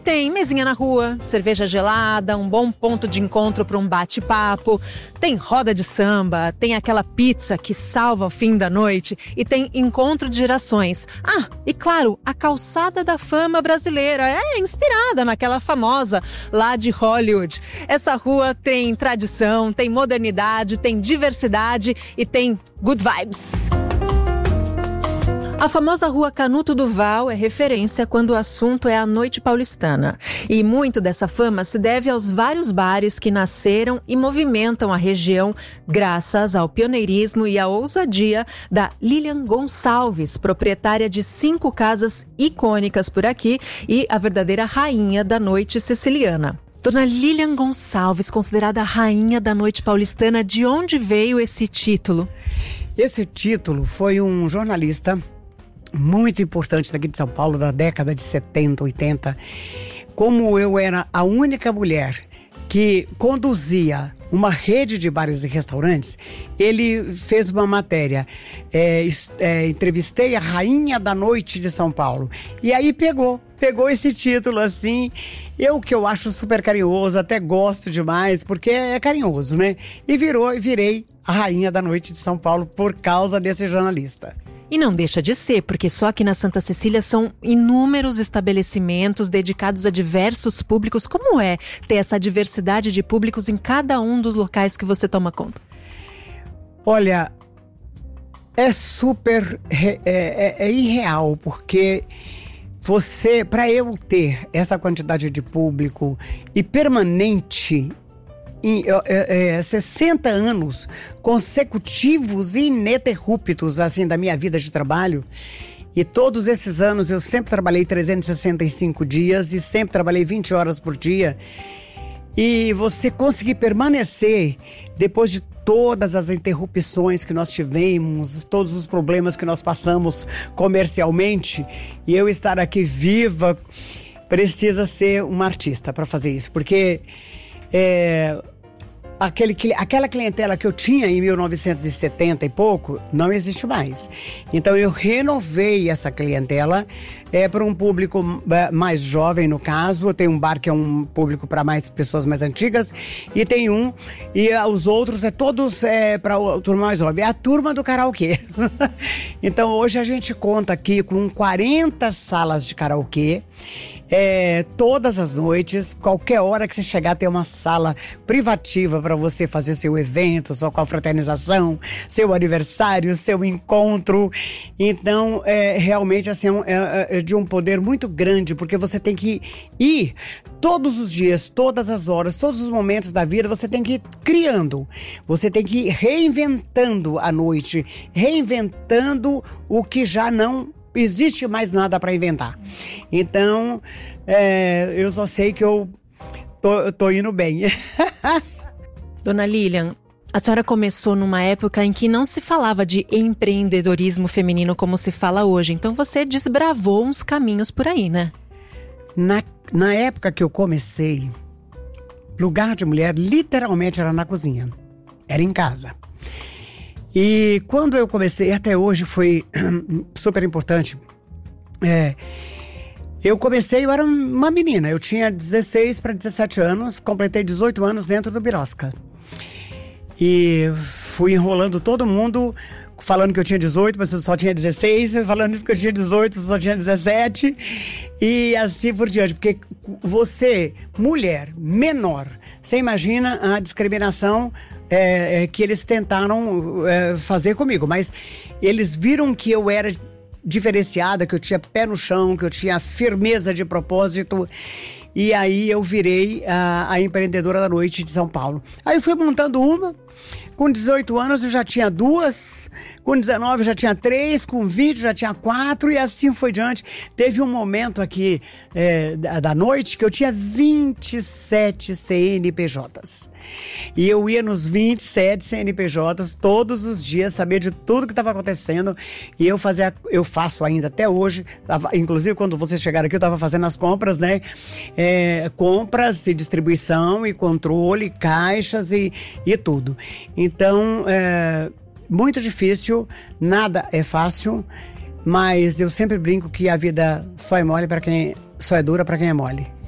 tem mesinha na rua, cerveja gelada, um bom ponto de encontro para um bate-papo, tem roda de samba, tem aquela pizza que salva o fim da noite e tem encontro de gerações. E claro, a calçada da fama brasileira é inspirada naquela famosa lá de Hollywood. Essa rua tem tradição, tem modernidade, tem diversidade e tem good vibes. A famosa Rua Canuto Duval é referência quando o assunto é a noite paulistana. E muito dessa fama se deve aos vários bares que nasceram e movimentam a região graças ao pioneirismo e à ousadia da Lilian Gonçalves, proprietária de 5 casas icônicas por aqui e a verdadeira rainha da noite siciliana. Dona Lilian Gonçalves, considerada a rainha da noite paulistana, de onde veio esse título? Esse título foi um jornalista muito importante daqui de São Paulo, da década de 70, 80. Como eu era a única mulher que conduzia uma rede de bares e restaurantes, ele fez uma matéria, entrevistei a rainha da noite de São Paulo. E aí pegou esse título assim, que eu acho super carinhoso, até gosto demais, porque é carinhoso, né? E virei a rainha da noite de São Paulo por causa desse jornalista. E não deixa de ser, porque só aqui na Santa Cecília são inúmeros estabelecimentos dedicados a diversos públicos. Como é ter essa diversidade de públicos em cada um dos locais que você toma conta? Olha, é super irreal, porque para eu ter essa quantidade de público e permanente, 60 anos consecutivos e ininterruptos assim, da minha vida de trabalho, e todos esses anos eu sempre trabalhei 365 dias e sempre trabalhei 20 horas por dia, e você conseguir permanecer depois de todas as interrupções que nós tivemos, todos os problemas que nós passamos comercialmente, e eu estar aqui viva, precisa ser uma artista para fazer isso, porque aquela clientela que eu tinha em 1970 e pouco não existe mais. Então eu renovei essa clientela para um público mais jovem, no caso. Eu tenho um bar que é um público para mais pessoas mais antigas, e os outros todos para a turma mais jovem. É a turma do karaokê. Então hoje a gente conta aqui com 40 salas de karaokê. Todas as noites, qualquer hora que você chegar, tem uma sala privativa para você fazer seu evento, sua confraternização, seu aniversário, seu encontro. Então, realmente assim, é de um poder muito grande, porque você tem que ir todos os dias, todas as horas, todos os momentos da vida, você tem que ir criando, você tem que ir reinventando a noite, reinventando o que já não existe mais nada para inventar. Então, eu só sei que eu tô indo bem. Dona Lilian, a senhora começou numa época em que não se falava de empreendedorismo feminino como se fala hoje. Então você desbravou uns caminhos por aí, né? Na época que eu comecei, lugar de mulher literalmente era na cozinha. Era em casa. E quando eu comecei, até hoje foi super importante, eu era uma menina, eu tinha 16 para 17 anos, completei 18 anos dentro do Birosca. E fui enrolando todo mundo, falando que eu tinha 18, mas eu só tinha 16, falando que eu tinha 18, eu só tinha 17, e assim por diante. Porque você, mulher, menor, você imagina a discriminação que eles tentaram fazer comigo, mas eles viram que eu era diferenciada, que eu tinha pé no chão, que eu tinha firmeza de propósito, e aí eu virei a empreendedora da noite de São Paulo. Aí eu fui montando uma. Com 18 anos eu já tinha 2, com 19 eu já tinha 3, com 20 eu já tinha 4, e assim foi diante. Teve um momento aqui da noite que eu tinha 27 CNPJs. E eu ia nos 27 CNPJs todos os dias, saber de tudo que estava acontecendo. E eu faço ainda até hoje, inclusive quando vocês chegaram aqui eu estava fazendo as compras, né? Compras e distribuição e controle, caixas e tudo. Então, muito difícil, nada é fácil, mas eu sempre brinco que a vida só é dura para quem é mole.